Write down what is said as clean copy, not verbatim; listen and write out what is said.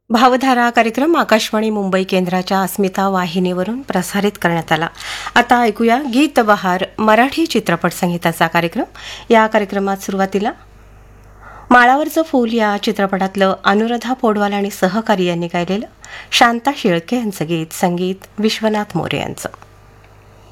भावधारा कार्यक्रम आकाशवाणी मुंबई केंद्राच्या अस्मिता वाहिनीवरून प्रसारित करण्यात आला. आता ऐकूया गीत बहार मराठी चित्रपट संगीताचा कार्यक्रम. या कार्यक्रमात सुरुवातीला माळावरचं फूल या चित्रपटातलं अनुराधा पौडवाल आणि सहकारी यांनी गायलेलं शांता शेळके यांचं गीत, संगीत विश्वनाथ मोरे यांचं.